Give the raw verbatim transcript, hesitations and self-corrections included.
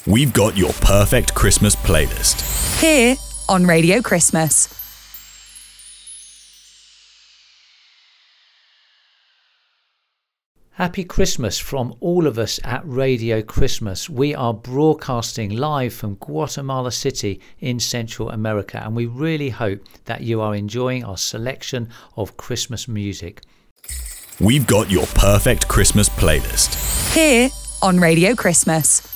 We've got your perfect Christmas playlist. Here on Radio Christmas. Happy Christmas from all of us at Radio Christmas. We are broadcasting live from Guatemala City in Central America, and we really hope that you are enjoying our selection of Christmas music. We've got your perfect Christmas playlist. Here on Radio Christmas.